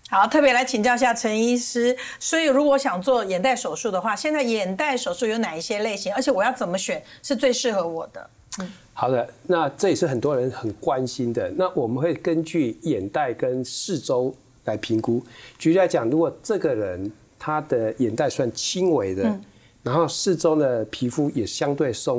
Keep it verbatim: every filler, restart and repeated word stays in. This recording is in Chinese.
好，特别来请教一下陈医师。所以，如果想做眼袋手术的话，现在眼袋手术有哪一些类型？而且我要怎么选是最适合我的？嗯， 好的，那这也是很多人很关心的。那我们会根据眼袋跟四周来评估。举例来讲，如果这个人他的眼袋算轻微的，嗯、然后四周呢皮肤也相对松。